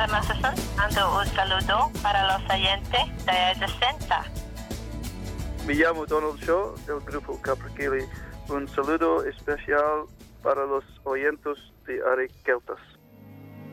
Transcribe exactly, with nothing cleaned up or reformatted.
Además, dando un saludo para los oyentes de sesenta. Me llamo Donald Shaw, del grupo Capercaillie. Un saludo especial para los oyentes de Ari Keltas.